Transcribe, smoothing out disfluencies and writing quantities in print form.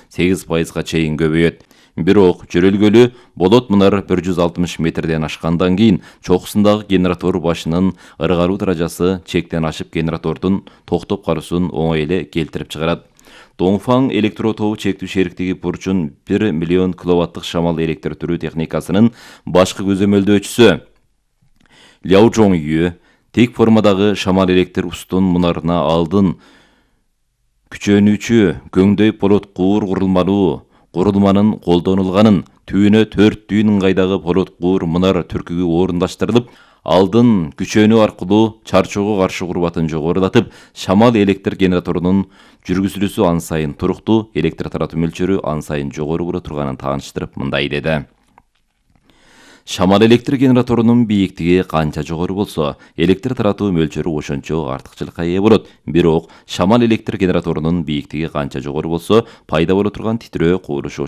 8%га чейин көбөйөт. Бирок жөрөлгөлү болот мунар 160 метрден ашкандан кийин чокусундагы генератор башынын ыргаруу даражасы чектен ашып генератордун токтоп калуусун оңой эле келтирип чыгарат. Dongfang elektro тобу чектүү шериктиги бурчун 1 миллион киловаттык шамал электр түрүү техникасынын башкы көзөмөлдөөчүсү Ляо Жоңю тек формадагы шамал электр устун мунарына алдын күчөнүүчү көңдөй полот куур курулманын колдонулганын, түбүнө 4 дюйм ыңгайдагы полот куур мунар түркүгү орундаштырылып, алдын күчөнүү аркылуу чарчоого каршы курбатын жогорулатып, шамал электр генераторунун жүргүзүлүүсү ан сайын туруктуу, электр таратуу мөлчөрү ан сайын жогору боло турганын тааныштырып мындай деди. Шамал электр генераторунун бийиктиги канча жогору болсо, электр таратуу мөлчөрү ошончо артыкчылыкка ээ болот. Бирок шамал электр генераторунун бийиктиги канча жогору болсо, пайда боло турган титрөө кубулушу